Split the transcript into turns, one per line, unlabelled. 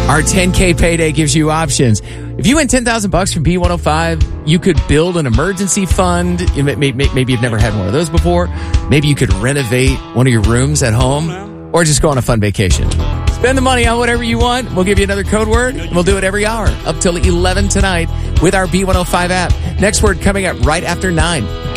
Our 10K payday gives you options. If you win $10,000 from B105, you could build an emergency fund. Maybe you've never had one of those before. Maybe you could renovate one of your rooms at home or just go on a fun vacation. Spend the money on whatever you want. We'll give you another code word, and we'll do it every hour up till 11 tonight with our B105 app. Next word coming up right after 9.